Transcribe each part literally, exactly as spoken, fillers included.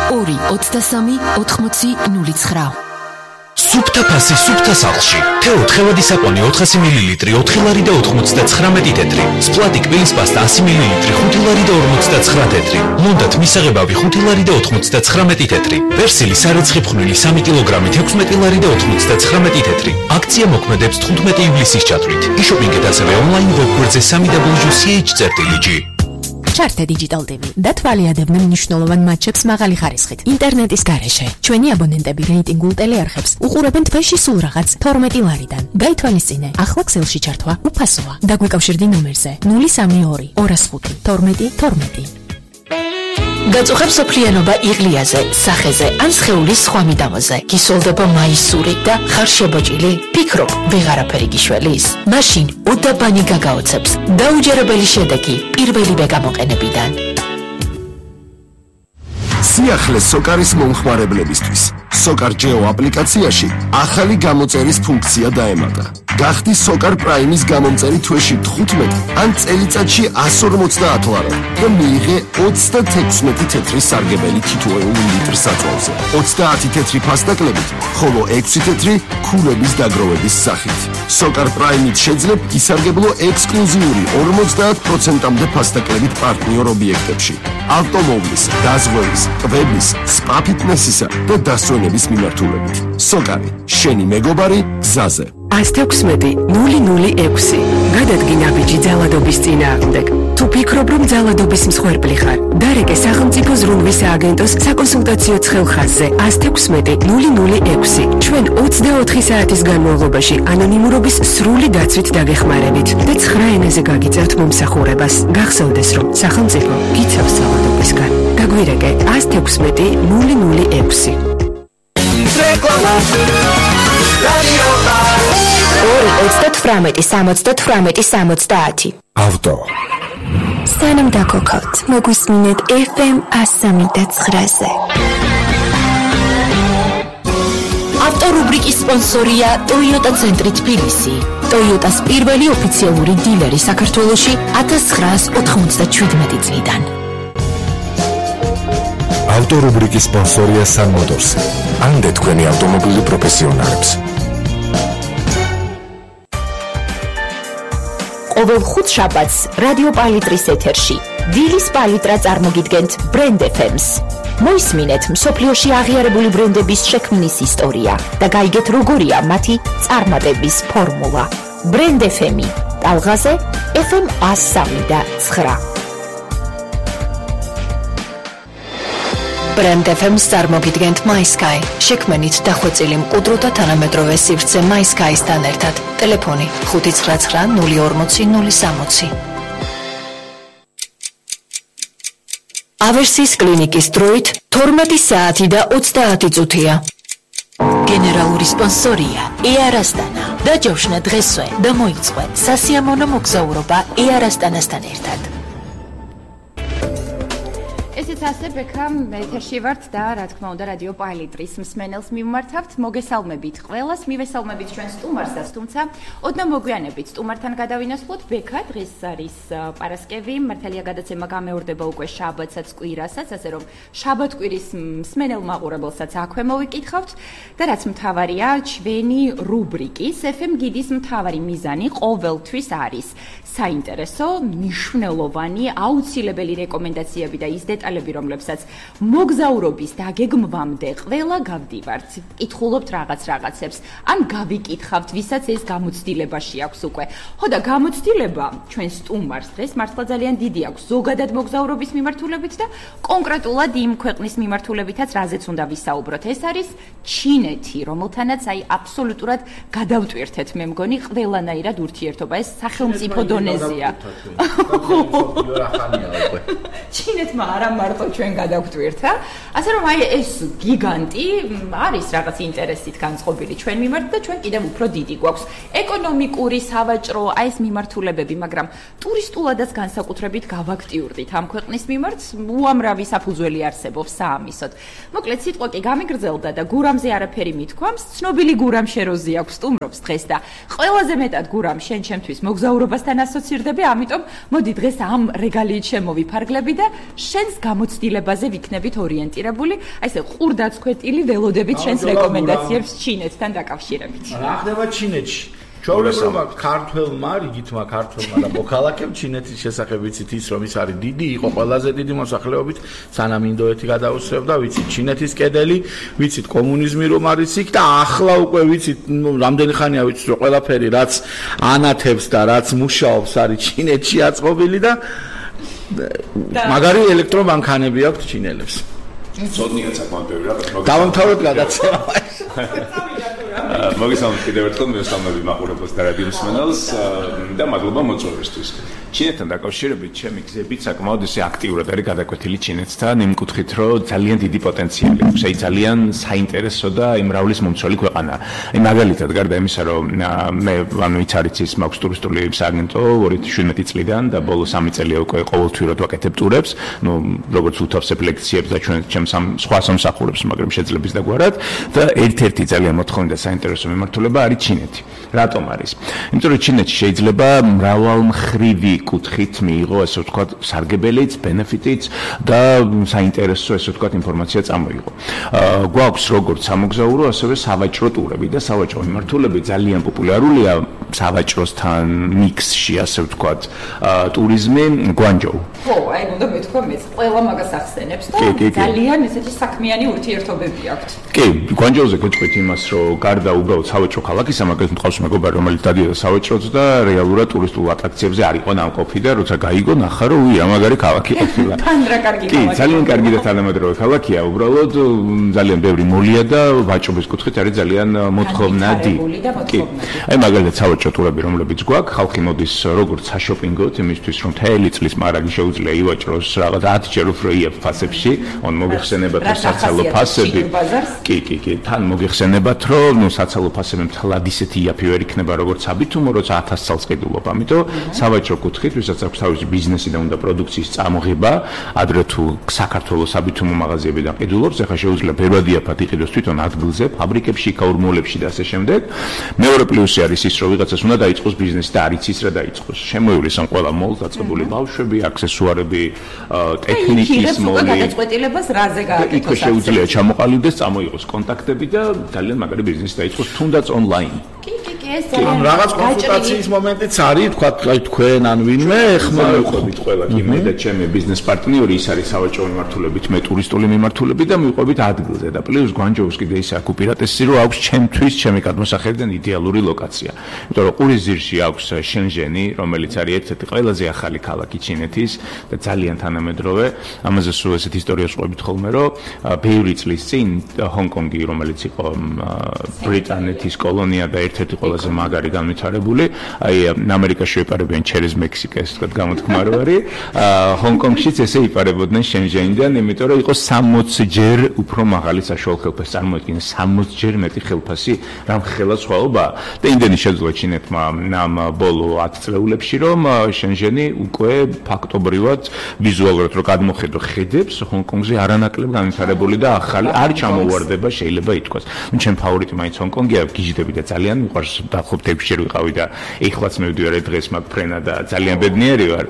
ორი ოცდასამი ოთხმოცი ნული ცხრა. სუფთა ფასი სუფთა სახლში. თეო თხევადი საპონი ოთხასი მილილიტრი ოთხი ლარი და ოთხმოცდათხრამეტი თეთრი. სპლატი კბილის პასტა ასი მილილიტრი ხუთი ლარი და ორმოცდაცხრა თეთრი. მონდათ მისაღებავი ხუთი ლარი და ოთხმოცდაცხრამეტი თეთრი. პერსილი სარეცხი ფხვნილი სამი კილოგრამით ექვსმეტი ლარი და ოთხმოცდაცხრამეტი თეთრი. აქცია მოქმედებს თხუთმეტი ივლისის ჩათვლით. იშოპინგეთ ასევე ონლაინ ვებგვერდზე სამი დაბლიუ სი ეიჩ წერტილი ჯი. ჩართე Digital ტი ვი და თვალიადებდნენ მნიშვნელოვან მატჩებს მაღალი ხარისხით. ინტერნეტის გარეშე ჩვენი აბონენტები რეიტინგულ ტელეარხებს უყურებენ თვეში სულ რაღაც თორმეტი ლარიდან. გაითვალისწინე, ახლა ქსელში ჩართვა უფასოა. დაგვიკავშირდი ნომერზე ნული სამი ორი ორას ხუთი თორმეტი თორმეტი. გაწუხებს სოფლიანობა იღლიაზე, სახეზე ან სხეულის სხვა მიდამოზე. გისოლდება მაისური და ხარ შებოჭილი? ფიქრობ, ვეღარაფერი გიშველის? მაშინ უდაბანი გაგაოცებს. დაუჯერებელი შედეგი პირველივე გამოყენებიდან. სიახლე სოკარის მომხმარებლებისთვის. სოკარ ჯეო აპლიკაციაში ახალი გამოწერის ფუნქცია დაემატა. გახდი სოკარ პრაიმის გამომწერი თვეში თხუთმეტი ან წელიწადში ასი ორმოცდაათ ლარი და მიიღე ოცდათექვსმეტი თეთრი სარგებელი თითოეულ ლიტრ საწვავზე. ოცდაათი თეთრი ფასტაკლებით, ხოლო ექვსი თეთრი ქულების დაგროვების სახით. სოკარ პრაიმით შეძლებ ისარგებლო ექსკლუზიური ორმოცდაათ პროცენტამდე ფასტაკლებით პარტნიორ ობიექტებში. ავტომობილის, დაზღვევის, კვების, სპა ფიტნესისა და დასვენების მიმართულებით. სოკარი, შენი მეგობარი გზაზე. ას თექვსმეტი ნული ნული ექვსი. გადადგი ნაბიჯი ძალადობის წინააღმდეგ. თუ ფიქრობ, რომ ძალადობის მსხვერპლი ხარ, დარეკე სახელმწიფო ზრუნვის სააგენტოს საკონსულტაციო ცხელხაზზე ას თექვსმეტი ნული ნული ექვსი. ჩვენ ოცდაოთხი საათის განმავლობაში ანონიმურობის სრული დაცვით დაგეხმარებით და ცხრა ენაზე გაგიწევთ მომსახურებას. გახსოვდეს, რომ სახელმწიფო გიცავს ძალადობისგან. დაგვირეკე ას თექვსმეტი ნული ნული ექვსი. ორი ოცდათვრამეტი სამოცდათვრამეტი სამოცდაათი. ავტო. სანამ დაგოქავთ, მოგვისმინეთ ეფ ემ ასამი და ცხრაზე. ავტორუბრიკის სპონსორია Toyota ცენტრი თბილისი. Toyota-ს პირველი ოფიციალური დილერი საქართველოში ათას ცხრაას ოთხმოცდაშვიდმეტი წლიდან. ავტორუბრიკის სპონსორია Sun Motors. ამდე თქვენი ავტომობილი პროფესიონალებს. ყოველ ხუთშაბათს რადიო პალიტრის ეთერში დილის პალიტრა წარმოგიდგენთ ბრენდ ეფ ემს. მოისმინეთ მსოფლიოში აღიარებული ბრენდების შექმნის ისტორია და გაიგეთ როგორია მათი წარმატების ფორმულა. ბრენდ ეფ ემი ტალღაზე ეფ ემ ასამი და ცხრა. ბრენდ ეფ ემს წარმოგიდგენთ MySky. შექმნით დახვეწილი მყუდრო და თანამედროვე სივრცე MySky-სთან ერთად. ტელეფონი ხუთი ცხრა ცხრა ნული ორმოცი ნული სამოცი. ავერსის კლინიკის დროით თორმეტი საათი და ოცდაათი წუთია. გენერალური სპონსორია ეარასტანა. დაჯავშნა დღესვე და მოიწყო სასიამოვნო მოგზაურობა ეარასტანასთან ერთად. ესეც ასე ბექა ეთერში ვართ და რა თქმა უნდა რადიო პალიტრის მსმენელს მივმართავთ. მოგესალმებით ყველას, მივესალმებით ჩვენ სტუმარსაც, თუმცა ოდნავ მოგვიანებით სტუმართან გადავინასხლოთ. ბექა დღეს არის პარასკევი, მართალია გადაცემა გამეორდება უკვე შაბათსაც, კვირასაც, ასე რომ შაბათ-კვირის მსმენელ მაყურებელსაც აქვე მოვიკითხავთ და რაც მთავარია, ჩვენი რუბრიკის ეფ ემ გიდის მთავარი მიზანი ყოველთვის არის საინტერესო, მნიშვნელოვანი, აუცილებელი რეკომენდაციები და ის დეტალები, რომლებსაც მოგზაურობის დაგეგმვამდე ყველა გავდივართ, კითხულობთ რაღაც რაღაცებს, ან გავიკითხავთ, ვისაც ეს გამოცდილებაში აქვს უკვე. ხო და გამოცდილება ჩვენ სტუმარს დღეს მართლა ძალიან დიდი აქვს ზოგადად მოგზაურობის მიმართულებით და კონკრეტულად იმ ქვეყნის მიმართულებითაც, რაზეც უნდა ვისაუბროთ. ეს არის ჩინეთი, რომელთანაც აი აბსოლუტურად გადავტვირთეთ, მე მგონი, ყველანაირად ურთიერთობა. ეს სახელმწიფო დონეზეა. ჩინეთმა არა მარტო ჩვენ გადავტვირთა, ასე რომ აი ეს გიგანტი არის რაღაც ინტერესით განწყობილი ჩვენ მიმართ და ჩვენ კიდევ უფრო დიდი გვაქვს ეკონომიკური, სავაჭრო, აი ეს მიმართულებები, მაგრამ ტურისტულადაც განსაკუთრებით გავაქტიურდით ამ ქვეყნის მიმართ, უამრავი საფუძველი არსებობს საამისოდ. მოკლედ სიტყვა კი გამიგრძელდა და გურამზე არაფერი მithქვამს, ცნობილი გურამ შეროზი აქვს სტუმრობს დღეს და ყველაზე მეტად გურამ შენ ჩემთვის მოგზაურობასთან ასოცირდები, ამიტომ მოდი დღეს ამ რეგალიით შემოვიფარგლები და შენს გამო გამოცდილებაზე ვიქნებით ორიენტირებული, აი ესე ყურდაცქვეტილი ველოდებით ჩვენს რეკომენდაციებს ჩინეთთან დაკავშირებით. რა ხდება ჩინეთში? ჩვეულებრივმა ქართველმა, რიგითმა ქართველმა და მოქალაქემ ჩინეთის შესახებ ვიცით ის, რომ ის არის დიდი, იყო ყველაზე დიდი მოსახლეობით, სანამ ინდოეთი გადაუსწრებდა, ვიცით ჩინეთის კედელი, ვიცით კომუნიზმი რომ არის იქ და ახლა უკვე ვიცით, რამდენი ხანია ვიცით, რომ ყველაფერი რაც ანათებს და რაც მუშაობს არის ჩინეთში აწყობილი და მაგარი ელექტრომანქანები აქვს ჩინელებს. ცოდნიათ საკმაოდ ბევრი რაღაც. დავამთავროთ გადაცემა. მოგესალმებით კიდევ ერთხელ მესამედი მაყურებელს და რადიო მსმენელს და მადლობა მოწვევისთვის. ჩინეთთან დაკავშირებით ჩემი გზებით საკმაოდ ისე აქტიურად არის გადაკვეთილი ჩინეთთან იმ კუთხით, რომ ძალიან დიდი პოტენციალი აქვს. აი ძალიან საინტერესო და იმრავლის მომცველი ქვეყანა. აი მაგალითად გარდა იმისა, რომ მე ანუ იც არის ის მაქვს ტურისტული სააგენტო ორი ათი შვიდმეტი წლიდან და ბოლო სამი წელია უკვე ყოველთვიურად ვაკეთებ ტურებს, ну როგორც უთავსებ ლექციებს და ჩვენ ჩემს ამ სხვა სამსახურებს, მაგრამ შეძლებს დაგვარად და ერთ-ერთი ძალიან მოთხოვნი და საინტერესო მიმართულება არის ჩინეთი. რატომ არის? იმიტომ რომ ჩინეთში შეიძლება მრავალმხრივი კუთხით მიიღო, ასე ვთქვათ, სარგებელიც, ბენეფიტიც და საინტერესო, ასე ვთქვათ, ინფორმაცია წამოიღო. გვაქვს როგორც სამოგზაურო, ასევე სავაჭრო ტურები და სავაჭრო მიმართულები ძალიან პოპულარულია სავაჭროსთან მიქსში, ასე ვთქვათ, ტურიზმი გვანჯოუ. ხო, აი უნდა მეთქვა მეც, ყველა მაგას ახსენებს და ძალიან ესეთი საქმიანი ურთიერთობები აქვს. კი, გვანჯოუზე გვეჭვით იმას, რომ გარდა უბრალოდ სავაჭრო ქალაქისა, მაგალითად მყავს მეგობარი, რომელიც დადიოდა სავაჭროც და რეალურად ტურისტულ ატრაქციებზე არ იყო ნამყოფი და როცა გაიგო, ნახა, რომ უი, რა მაგარი ქალაქი ყოფილა. თან რა კარგი ქალაქია. კი, ძალიან კარგი და თანამედროვე ქალაქია, უბრალოდ ძალიან ბევრი მოლია და ვაჭრობის კუთხით არის ძალიან მოთხოვნადი. კი. აი მაგალითად სავაჭრო ტურები, რომლებიც გვაქვს, ხალხი მოდის როგორც საშოპინგოდ, იმისთვის რომ მთელი წლის მარაგი შეუძლია ივაჭროს რაღაც ათჯერ უფრო იაფ ფასებში, on მოგიხსენებათ რომ საცალო ფასები. კი, კი, კი, თან მოგიხსენებათ რომ ნუ საცალო ფასები მთლად ისეთი იაფი ვერ იქნება როგორც საბითუმო, როცა ათას წელს ყიდულობ. ამიტომ სავაჭრო კუთხით, ვისაც აქვს თავისი ბიზნესი და უნდა პროდუქციის წამოღება, ადრე თუ საქართველოს საბითუმო მაღაზიებიდან ყიდულობს, ახლა შეუძლია ბევრად იაფად იყიდოს თვითონ ადგილზე, ფაბრიკებში, ქაურმოვლებში და ასე შემდეგ. მეორე პლუსი არის ის, რომ ვიღაცას უნდა დაიწყოს ბიზნესი და არ იცის რა დაიწყოს. შემოივლის ამ ყველა მოლს დაწყებული ბავშვები, აქსესუარები, ტექნიკის მოლი. გადაწყვეტილებას რაზე გააკეთოს? იქ შეუძლია ჩამოყალიბდეს, წამოიღოს კონტაქტები და ძალიან მაგარი ბიზნესი დაიწყოს თუნდაც ონლაინ. კი, კი, კი, ეს ძალიან რაღაც კონსულტაციის მომენტიც არის, თქვა აი თქვენ ან ვინმე ხმარობთ ყველა კი მე და ჩემი ბიზნეს პარტნიორი ის არის სავაჭრო მიმართულებით, მე ტურისტული მიმართულებით და მივყვებით ადგილზე და პლუს გვანჯოუს კიდე ის აქვს უპირატესი რომ აქვს ჩემთვის ჩემი გადმოსახედიდან იდეალური ლოკაცია. იმიტომ რომ ყურის ძირში აქვს შენჟენი, რომელიც არის ერთ-ერთი ყველაზე ახალი ქალაქი ჩინეთის და ძალიან თანამედროვე. ამაზე სულ ესეთ ისტორიას ყვებით ხოლმე რომ ბევრი წლის წინ ჰონკონგი, რომელიც იყო ბრიტანეთის კოლონია და ერთ-ერთი ყველაზე მაგარი განვითარებული, აი ამერიკაში ეპარებიან ჩერეზ მექსიკას, თქვა გამოთქმა რო არის, ჰონკონგშიც ესე იპარებოდნენ შენჟენიდან, იმიტომ რომ იყო სამოცი ჯერ უფრო მაღალი საშუალო ხელფასი, წარმოიდგინე სამოცი ჯერ მეტი ხელფასი, რამ ხელა სხვაობა და იმდენი შეძლო ჩინეთმა ამ ბოლო ათი წლეულებში, რომ შენჟენი უკვე ფაქტობრივად ვიზუალურად რო გადმოხედო ხედებს, ჰონკონგზე არანაკლებ განვითარებული და ახალი არ ჩამოვარდება, შეიძლება ითქვას. ნუ ჩემ ფავორიტი მაინც ჰონკონგია, გიჟდები და ძალიან მიყვარს, დაახლოებით ექვსი ჯერ ვიყავი და ეხლაც მივდივარ დღეს მაგ ფრენა და ძალიან ბედნიერი ვარ.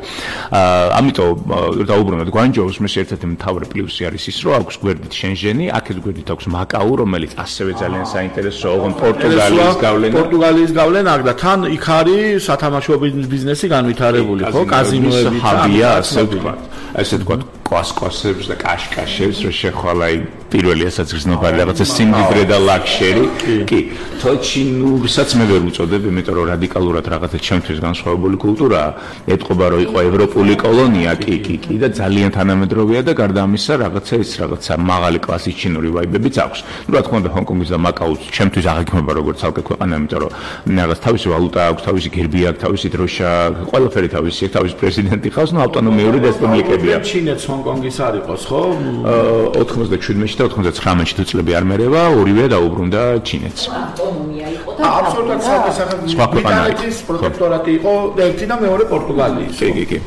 ამიტომ დაუბრუნდით გვანჯოუს, მის ერთ-ერთი მთავარი პლუსი არის ის, რომ აქვს გვერდით შენჟენი, აქეთ გვერდით აქვს მაკაუ, რომელიც ასევე ძალიან საინტერესო, ოღონდ პორტუგალიის გავლენა. პორტუგალიის გავლენა აქვს და თან იქ არის სათამაშო ბიზნესი განვითარებული, ხო? კაზინოები და ჰაბია, ასე ვთქვათ. ასე ვთქვათ, კვასკვასებს და კაშკაშებს, რო შეხვალა პირველი ასაძგრძნობარი რაღაცა სიმდიდრე და ლაქშერი. კი, თოჩინურსაც მე ვერ უწოდებ, იმიტომ რომ რადიკალურად რაღაცა ჩემთვის განსხვავებული კულტურაა. ეთყობა რომ იყო ევროპული კოლონია, კი, კი, კი და ძალიან თანამედროვეა და გარდა ამისა რაღაცა ის რაღაცა მაღალი კლასის ჩინური ვაიბებიც აქვს. ნუ რა თქმა უნდა ჰონკონგის და მაკაუს ჩემთვის აღიქმება როგორც ცალკე ქვეყანა, იმიტომ რომ რაღაც თავისი ვალუტა აქვს, თავისი გერბი აქვს, თავისი დროშა, ყველაფერი თავისი აქვს, თავისი პრეზიდენტი ხავს, ნუ ავტონომიური რესპუბლიკებია. ჩინეთს ჰონკონგის არ იყოს, ხო? ოთხმოცდაშვიდმეში და ოთხმოცდათხრამეტში თუ წლები არ მერევა, ორივე დაუბრუნდა ჩინეთს. ავტონომია იყო და აბსოლუტურად სხვა ქვეყანა იყო. პროტექტორატი იყო ერთი და მეორე პორტუგალიის. კი, კი, კი.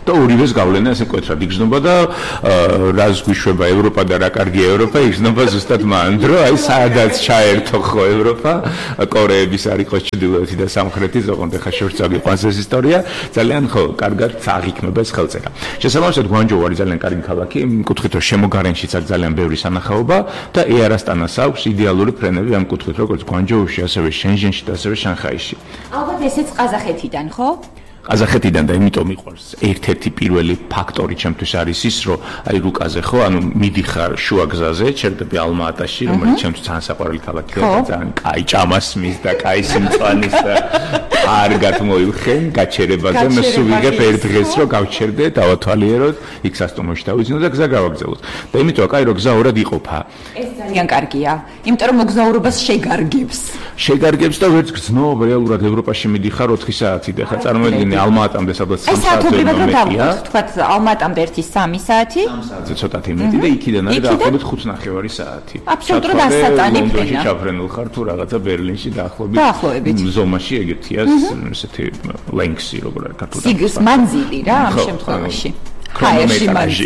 და ორივეს გავლენა ესე მკვეთრად იგრძნობა და რას გვიშვება ევროპა და რა კარგია ევროპა, იგრძნობა ზუსტად მან, რომ აი სადაც ჩაერთო ხო ევროპა, კორეების არ იყოს ჩრდილოეთი და სამხრეთი, ზოგადად ხა შევწავი ყვანს ეს ისტორია, ძალიან ხო, კარგად აღიქმება ეს ხელწერა. შესაბამისად, გვანჯოუ არის ძალიან კარგი ქალაქი, იმ კუთხით რომ შემოგარენშიც აქვს ძალიან ბევრი სანახაობა და ეარასტანას აქვს იდეალური ფრენები ამ კუთხით, როგორც გვანჯოუში, ასევე შენჟენში და ასევე შანხაიში. ალბათ ესეც ყაზახეთიდან, ხო? ყაზახეთიდან და იმიტომ მიყვარს ერთ-ერთი პირველი ფაქტორი ჩემთვის არის ის, რომ აი რუკაზე ხო, ანუ მიდიხარ შუაგზაზე, ჩერდები ალმა-ატაში, რომელიც ჩემთვის ძალიან საყვარელი ქალაქია და ძალიან კაი ჭამას მის და კაი სიმწვანის და კარგად მოილხენ გაჩერებაზე, მე სულ ვიღებ ერთ დღეს რომ გავჩერდე, დავათვალიეროთ, იქ სასტუმროში დავიძინო და გზა გავაგზავნოთ. და იმიტომ კაი რომ გზა ორად იყოფა. ეს ძალიან კარგია, იმიტომ რომ მოგზაურობას შეგარგებს. შეგარგებს და ვერც გრძნობ რეალურად ევროპაში მიდიხარ ოთხი საათი და ხა წარმოვიდგინე ალმა-ატამდე სადაც სამი საათი მეტია. თქვათ ალმა-ატამდე ერთი სამი საათი. სამი საათზე ცოტათი მეტი და იქიდან არის დაახლოებით ხუთ ნახევარი საათი. აბსოლუტურად ასატანი ფრენა. ლონდონში ჩაფრენილ ხარ თუ რაღაცა ბერლინში დაახლოებით ზომაში ეგეთია ესეთი ლენქსი როგორ არის ქართულად. სიგის მანძილი რა ამ შემთხვევაში. ქრონომეტრაჟი.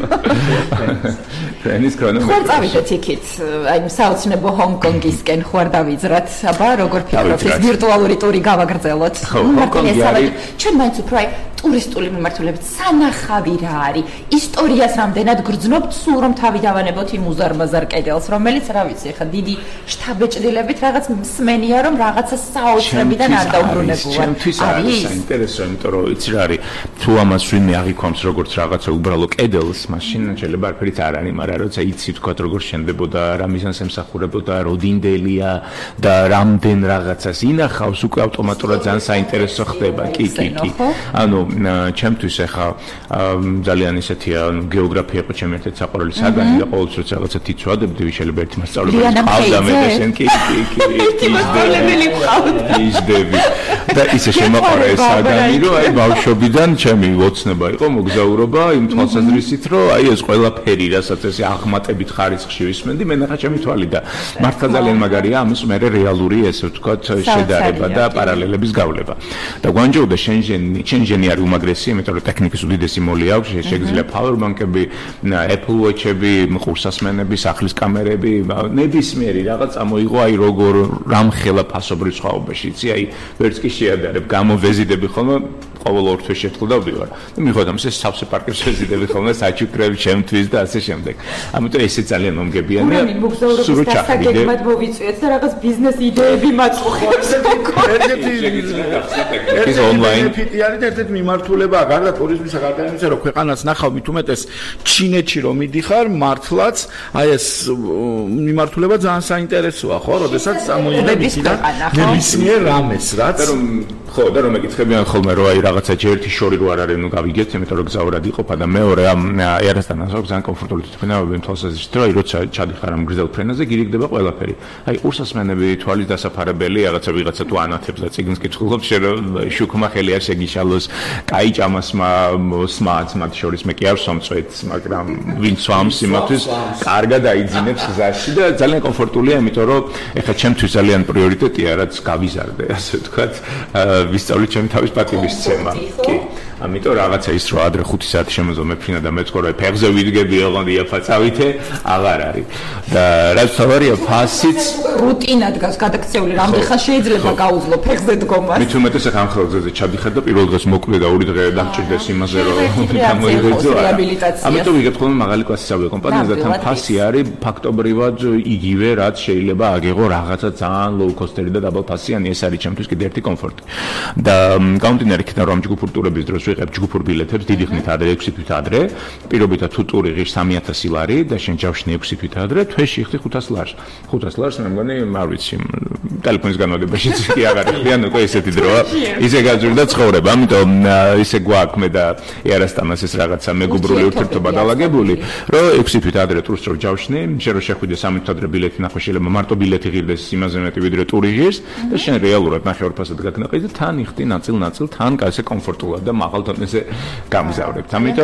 ენის ქრონომეტრაჟი. ხوار წავიდეთ იქით, აი საოცნებო ჰონგ-კონგისკენ ხوار დავიძრათ, აბა როგორ ფიქრობთ ეს ვირტუალური ტური გავაგრძელოთ? ჰონგ-კონგი არის. ჩვენ მაინც უფრო აი ტურისტული მიმართულებით სანახავი რა არის? ისტორიას რამდენად გრძნობთ, სულ რომ თავი დავანებოთ იმ უზარმაზარ კედელს, რომელიც რა ვიცი, ხა დიდი შთაბეჭდილებით რაღაც მსმენია რომ რაღაცა საოცრებიდან არ დაუბრუნებულა. ჩემთვის არის საინტერესო, იმიტომ რომ იცი რა არის, თუ ამას ვინმე აღიქვამს როგორც რაღაცა უბრალო კედელს, მაშინ შეიძლება არაფერიც არ არის, მაგრამ როცა იცი თქვა როგორ შენდებოდა, რა მიზანს ემსახურებოდა, როდინდელია და რამდენ რაღაცას ინახავს, უკვე ავტომატურად ძალიან საინტერესო ხდება. კი, კი, კი. ანუ ჩემთვის ახლა ძალიან ისეთია, გეოგრაფია იყო ჩემი ერთ-ერთი საყვარელი საგანი და ყოველთვის როცა რაღაცა თიცვადებდი, შეიძლება ერთი მასწავლებელი ყავდა მე და შენ კი, კი, კი. ერთი მასწავლებელი ყავდა. ისდები. და ისე შემაყარა ეს საგანი, რომ აი ბავშვობიდან ჩემი ოცნება იყო მოგზაურობა იმ თვალსაზრისით, რომ აი ეს ყველაფერი, რასაც ესე აღმატებით ხარისხში ვისმენდი, მე ნახა ჩემი თვალი და მართლა ძალიან მაგარია ამის მერე რეალური ესე ვთქვათ შედარება და პარალელების გავლება. და გვანჯოუ და შენჟენი, შენჟენი არის უმაგრესი, იმიტომ რომ ტექნიკის უდიდესი მოლი აქვს, შეგიძლია powerbank-ები, Apple Watch-ები, ყურსასმენები, სახლის კამერები, ნებისმიერი რაღაც ამოიღო აი როგორ რამხელა ფასობრივ სხვაობაში, იცი, აი ვერც კი შეადარებ, გამოვეზიდები ხოლმე ყოველ ორ თვეში ერთხელ დავდივარ. და მიხვდეთ ამ ეს სავსე პარკებში ვეზიდები ხოლმე საჩუქრები ჩემთვის და ასე შემდეგ. ამიტომ ესე ძალიან მომგებიანია. სულ ჩახიდებ მოვიწვიეთ და რაღაც ბიზნეს იდეები მაწყობს. ეს ონლაინ ფიტი არის ერთ-ერთი მიმართულება გარდა ტურიზმისა, გარდა იმისა, რომ ქვეყანას ნახავ მით უმეტეს ჩინეთში რომ მიდიხარ, მართლაც აი ეს მიმართულება ძალიან საინტერესოა, ხო? როდესაც წამოიღებ იქიდან ნებისმიერ რამეს, რაც რომ ხო, და რომ მეკითხებიან ხოლმე რომ აი რაღაცა ჯერთი შორი რო არ არის, ნუ გავიგეთ, იმიტომ რომ გზაურად იყოფა და მეორე ამ ერასტანას აქვს ძალიან კომფორტული თვითმფრინავები იმ თვალსაზრისით, რომ აი როცა ჩადიხარ ამ გრძელ ფრენაზე, გირიგდება ყველაფერი. აი ყურსასმენები, თვალის დასაფარებელი, რაღაცა ვიღაცა თუ ანათებს და წიგნს კითხულობ, შენ შუქმა ხელი არ შეგიშალოს, კაი ჭამასმა, სმაც მათ შორის მე კი არ ვსომწვეთ, მაგრამ ვინ სვამს იმათვის, კარგად აიძინებს გზაში და ძალიან კომფორტულია, იმიტომ რომ ეხლა ჩემთვის ძალიან პრიორიტეტია, რაც გავიზარდე, ასე ვთქვათ, ვისწავლე ჩემი თავის პატივისცემა. კი. ამიტომ რაღაცა ის რომ ადრე ხუთი საათი შემოძო მეფრინა და მეცხოვრე ფეხზე ვიდგები, ოღონდ იაფაცავითე, აღარ არის. და რაც თავარია ფასიც რუტინად გას გადაქცეული, რამდენ ხანს შეიძლება გაუძლო ფეხზე დგომას. მით უმეტეს ახლა ამ ხელზე ჩადიხარ და პირველ დღეს მოკვდე და ორი დღე დამჭირდეს იმაზე რომ გამოიგეძო. ამიტომ ვიგებ ხოლმე მაღალი კლასის ავიაკომპანიას და თან ფასი არის ფაქტობრივად იგივე, რაც შეიძლება აგეღო რაღაცა ძალიან low cost-ერი და double ფასიანი, ეს არის ჩემთვის კიდე ერთი კომფორტი. და გამომდინარე იქიდან რომ ჯგუფურ ტურების დროს ვიღებ ჯგუფურ ბილეთებს დიდი ხნით ადრე ექვსი თვით ადრე, პირობითად თუ ტური ღირს სამი ათასი ლარი და შენ ჯავშნი ექვსი თვით ადრე, თვეში იხდი ხუთას ლარს. ხუთას ლარს მე მგონი, არ ვიცი, ტელეფონის განმავლობაში კი აღარ იხდიან, უკვე ესეთი დროა. ისე გაძვირდა ცხოვრება, ამიტომ ისე გვაქვს მე და ერასტანას ეს რაღაცა მეგობრული ურთიერთობა დალაგებული, რომ ექვსი თვით ადრე ტურს რო ჯავშნი, შენ რო შეხვიდე სამი თვით ადრე ბილეთი ნახო, შეიძლება მარტო ბილეთი ღირდეს იმაზე მეტი ვიდრე ტური ღირს და შენ რეალურად ნახევარფასად გაგნაყი და თან იხდი ნაწილ-ნაწილ, თან კაცე კომფორტულად და მაღალ დონეზე გამიზარდებთ. ამიტომ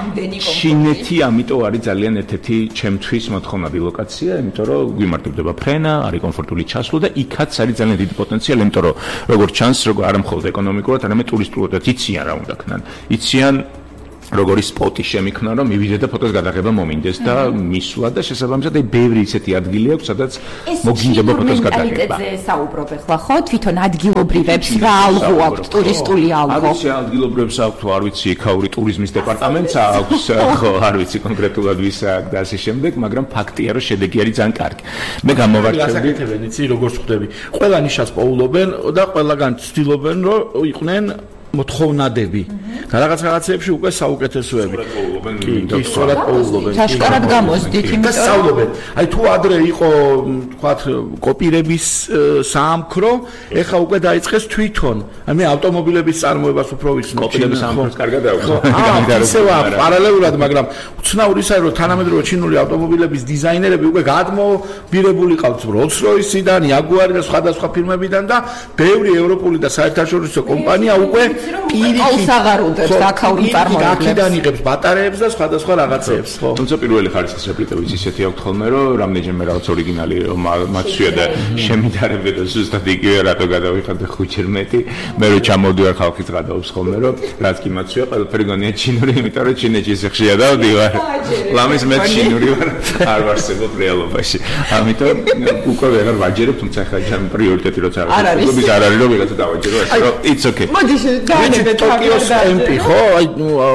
ჩინეთი ამიტომ არის ძალიან ერთ-ერთი ჩემთვის მოთხოვნადი ლოკაცია, იმიტომ რომ გვიმარტებდება ფრენა, არის კომფორტული ჩასვლა და იქაც არის ძალიან დიდი პოტენციალი, იმიტომ რომ როგორც ჩანს, როგორ არა მხოლოდ ეკონომიკურად, არამედ ტურისტულადაც იციან რა უნდა ქნან. იციან როგორი სპოტი შემიქნა, რომ მივიდე და ფოტოს გადაღება მომინდეს და მისვლა და შესაბამისად აი ბევრი ისეთი ადგილი აქვს, სადაც მოგინდება ფოტოს გადაღება. ეს საუბრობ ახლა ხო თვითონ ადგილობრივებს რა ალღო აქვს ტურისტული ალღო. არის ადგილობრივებს აქვს, არ ვიცი, ქაური ტურიზმის დეპარტამენტს აქვს, ხო, არ ვიცი კონკრეტულად ვის აქვს და ასე შემდეგ, მაგრამ ფაქტია, რომ შედეგი არის ძალიან კარგი. მე გამოვარჩევდი, იცი როგორ ხვდები. ყველა ნიშას პოულობენ და ყველაგან ცდილობენ, რომ იყვნენ მოთხოვნადები და რაღაც რაღაცებში უკვე საუკეთესოები. კი, კი, სწორად პოულობენ. საშკარად გამოსდით, იმიტომ რომ სწავლობენ. აი თუ ადრე იყო, თქვათ, კოპირების საამქრო, ეხლა უკვე დაიწყეს თვითონ. აი მე ავტომობილების წარმოებას უფრო ვიცნობ. კოპირების საამქროს კარგად აქვს. ისევა პარალელურად, მაგრამ უცნაური ისაა, რომ თანამედროვე ჩინური ავტომობილების დიზაინერები უკვე გადმობირებული ყავთ Rolls-Royce-დან, Jaguar-დან და სხვადასხვა ფირმებიდან და ბევრი ევროპული და საერთაშორისო კომპანია უკვე პირიქით აღარუდებს აქაური წარმოებლებს. აქედან იღებს ბატარეებს და სხვადასხვა რაღაცებს, ხო? თუმცა პირველი ხარისხის რეპლიკები ისეთი აქვს ხოლმე, რომ რამდენჯერმე რაღაც ორიგინალი მაცვია და შემიდარებდა და ზუსტად იგივე რატო გადავიხადე ხუთჯერ მეტი. მე რო ჩამოვდივარ ხალხის გადაობს ხოლმე, რომ რაც კი მაცვია, ყველაფერი გონია ჩინური, იმიტომ რომ ჩინეთში ისე ხშირია დავდივარ. ლამის მე ჩინური ვარ, არ ვარსებობ რეალობაში. ამიტომ უკვე ვეღარ ვაჯერებ, თუმცა ხა ჩემი პრიორიტეტი როცა არის, ის არ არის რომ ვიღაცა დავაჯერო, ასე რომ it's okay. მოდი ტოკიოს ტემპი ხო? აი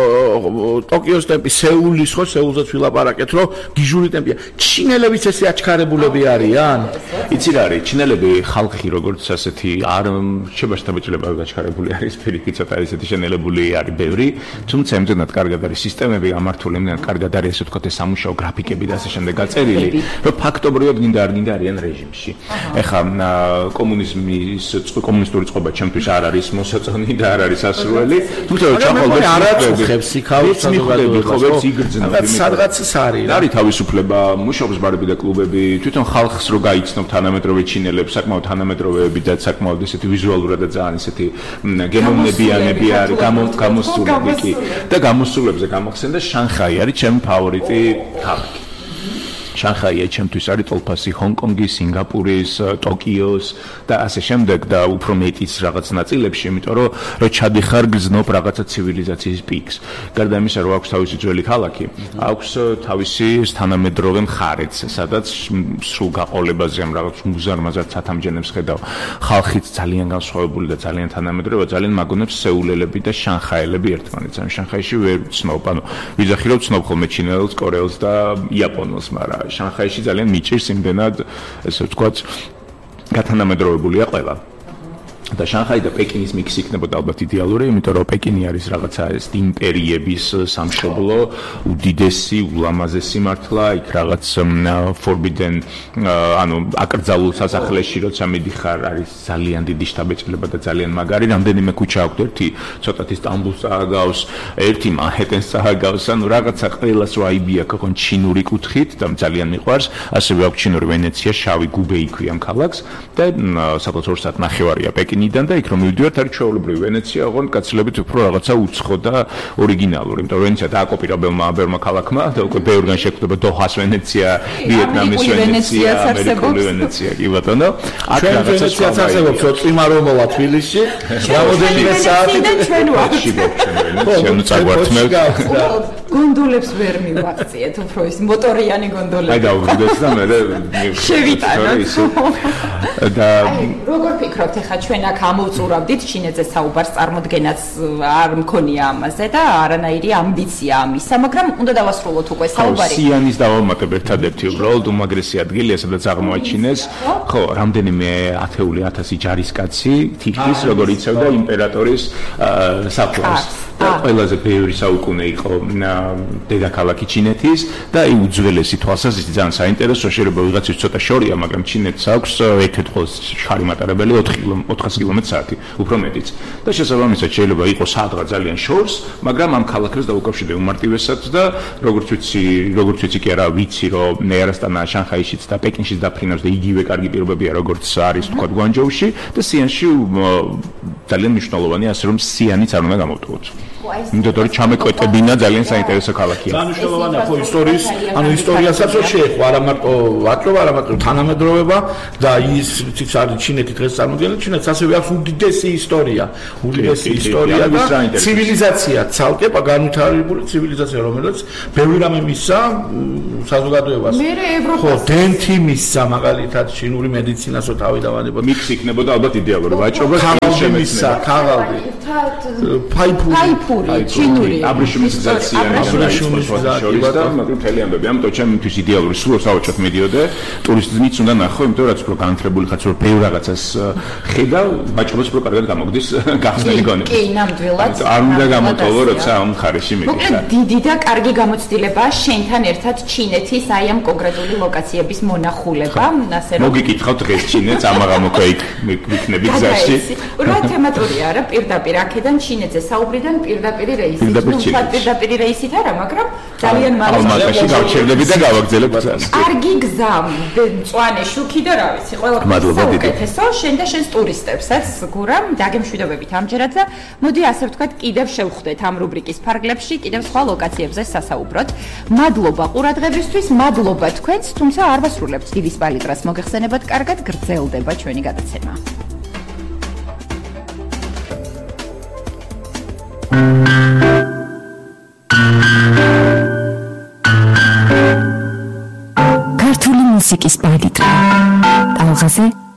ტოკიოს ტემპი, სეულის ხო, სეულზეც ვილაპარაკეთ, რომ გიჟური ტემპია. ჩინელებიც ესე აჩქარებულები არიან? იცი რა არის? ჩინელები ხალხი როგორც ასეთი არ შებაშთაბეჭდილება გაჩქარებული არის, პირიქით ცოტა ისეთი შენელებული არის ბევრი, თუმცა იმდენად კარგად არის სისტემები გამართული, იმდენად კარგად არის ესე ვთქვათ სამუშაო გრაფიკები და ასე შემდეგ გაწერილი, რომ ფაქტობრივად გინდა არ გინდა არიან რეჟიმში. ეხლა კომუნიზმის კომუნისტური წყობა ჩემთვის არ არის მოსაწონი და არ არის ასრულელი, თუმცა ჩახალბებს არ აწუხებს იქაურს საზოგადოებას, ხო, ვერც იგრძნობს იმით. სადღაც არის. არის თავისუფლება, მუშაობს ბარები და კლუბები, თვითონ ხალხს რო გაიცნობ თანამედროვე ჩინელებს, საკმაოდ თანამედროვეები და საკმაოდ ესეთი ვიზუალურად და ძალიან ესეთი გემოვნებიანები არის, გამოსულები კი. და გამოსულებზე გამახსენდა შანხაი არის ჩემი ფავორიტი ქალაქი. შანხაია ჩემთვის არის ტოლფასი ჰონკონგის, სინგაპურის, ტოკიოს და ასე შემდეგ და უფრო მეტიც რაღაც ნაწილებში, იმიტომ რომ რო ჩადიხარ გზნობ რაღაცა ცივილიზაციის პიკს. გარდა იმისა, რომ აქვს თავისი ძველი ქალაქი, აქვს თავისი თანამედროვე მხარეც, სადაც სრულ გაყოლებაზე ამ რაღაც მუზარმაზად სათამჯენებს ხედავ. ხალხიც ძალიან განსხვავებული და ძალიან თანამედროვე, ძალიან მაგონებს სეულელები და შანხაელები ერთმანეთს. ან შანხაიში ვერ ვცნობ, ანუ ვიზახი რომ ვცნობ ხოლმე ჩინელს, კორეელს და იაპონელს, მაგრამ შანხაიში ძალიან მიჭირს იმდენად, ესე ვთქვათ, გათანამედროვებულია ყველა. და შანხაი და პეკინის მიქსი იქნებოდა ალბათ იდეალური, იმიტომ რომ პეკინი არის რაღაცა ეს იმპერიების სამშობლო, უდიდესი, ულამაზესი მართლა, იქ რაღაც forbidden, ანუ აკრძალულ სასახლეში როცა მიდიხარ, არის ძალიან დიდი შტაბეჭდილება და ძალიან მაგარი, რამდენიმე ქუჩა აქვს, ერთი ცოტათი სტამბულს წააგავს, ერთი მანჰეტენს წააგავს, ანუ რაღაცა ყველას რა აიბია ქონ ჩინური კუთხით და ძალიან მიყვარს, ასევე აქვს ჩინური ვენეცია, შავი გუბეი ქვია ქალაქს და სადღაც ორ საათ ნახევარია პეკინი ნიდან და იქ რომ მივდივართ არის ჩვეულებრივი ვენეცია, ოღონდ გაცილებით უფრო რაღაცა უცხო და ორიგინალური, იმიტომ რომ ვენეცია დააკოპირა ბევრმა ბევრმა ქალაქმა და უკვე ბევრგან შეგვხვდება დოჰას ვენეცია, ვიეტნამის ვენეცია, ამერიკული ვენეცია, კი ბატონო. აქ რაღაცა არსებობს, რომ წვიმარომოლა თბილისში, რამოდენიმე საათი ჩვენ ვარში ვენეცია, ნუ წაგვართმევთ. გონდოლებს ვერ მივაღწიეთ, უფრო ის მოტორიანი გონდოლები. აი დავუდგეს და მე შევიტანოთ. და როგორ ფიქრობთ ახლა ჩვენ აქ ამოვწურავდით ჩინეთზე საუბარს, წარმოდგენაც არ მქონია ამაზე და არანაირი ამბიცია ამისა, მაგრამ უნდა დავასრულოთ უკვე საუბარი. სიანის დავამატებ ერთადერთი უბრალოდ უმაგრესი ადგილია, სადაც აღმოაჩინეს, ხო, რამდენიმე ათეული ათასი ჯარისკაცი, თითქმის როგორ იცავდა იმპერატორის საფლავს. და ყველაზე ბევრი საუკუნე იყო დედაქალაქი ჩინეთის და აი უძველესი თვალსაზრისით ძალიან საინტერესო, შეიძლება ვიღაცის ცოტა შორია, მაგრამ ჩინეთს აქვს ერთ-ერთი შარი მატარებელი ოთხას კილომეტრ საათი, უფრო მეტიც. და შესაბამისად შეიძლება იყოს სადღაც ძალიან შორს, მაგრამ ამ ქალაქებს დაუკავშირდება უმარტივესად და როგორც ვიცი, როგორც ვიცი კი არა ვიცი, რომ ნეარასტანა, შანხაიშიც და პეკინშიც დაფრინავს და იგივე კარგი პირობებია, როგორც არის თქვა გვანჯოუში და სიანში ძალიან მნიშვნელოვანია, ასე რომ სიანიც არ უნდა გამოვტოვოთ. იმიტომ რომ ჩამეკვეტებინა ძალიან საინტერესო ქალაქია. განუშავებაა ხო ისტორიის, ანუ ისტორიასაც რო შეეხო, არა მარტო ვაჭრობა, არა მარტო თანამედროვეობა და ის ის არის ჩინეთი დღეს წარმოადგენს, ჩინეთს ასევე აქვს უდიდესი ისტორია, უდიდესი ისტორია და ცივილიზაცია, ცალკე განვითარებული ცივილიზაცია, რომელიც ბევრი რამე მისცა საზოგადოებას. ხო, დენთი მისცა მაგალითად ჩინური მედიცინასო თავიდანვანებოდ. მიქს იქნებოდა ალბათ იდეალური ვაჭრობა, მისცა, ქაღალდი. ფაიფური, ფაიფური, ჩინური. აბრეშუმის გზაცია, აბრეშუმის გზაცია და მაგრამ მთელი ამბები. ამიტომ ჩემთვის იდეალური სულ საერთოდ მიდიოდე, ტურისტიზმიც უნდა ნახო, იმიტომ რაც უფრო განათლებული ხარ, რომ ბევრ რაღაცას ხედავ, ვაჭრობას უფრო კარგად გამოგდის გახსნილი გონები. კი, ნამდვილად. არ უნდა გამოტოვო, როცა ამ ხარისში მიდის. მოკლედ დიდი და კარგი გამოცდილებაა შენთან ერთად ჩინეთის აი ამ კონკრეტული ლოკაციების მონახულება, ასე რომ მოგიკითხავთ დღეს ჩინეთს ამაღამოქა იქ მიქნები გზაში. რა თემატურია რა პირდაპირ აქედან ჩინეთზე საუბრიდან პირდაპირი რეისი. პირდაპირ პირდაპირი რეისით არა, მაგრამ ძალიან მალე ალმატაში გავჩერდები და გავაგზავნებ გზას. კარგი გზა, მწვანე შუქი და რა ვიცი, ყველაფერი საუკეთესო, შენ და შენს ტურისტებსაც გურა, დაგემშვიდობებით ამჯერად და მოდი ასე ვთქვათ, კიდევ შევხვდეთ ამ რუბრიკის ფარგლებში, კიდევ სხვა ლოკაციებზე სასაუბროთ. მადლობა ყურადღებისთვის, მადლობა თქვენს, თუმცა არ ვასრულებთ დიდის პალიტრას მოგეხსენებათ, კარგად გრძელდება ჩვენი გადაცემა. ქართული მუსიკის პალიტრა. ტალღაზე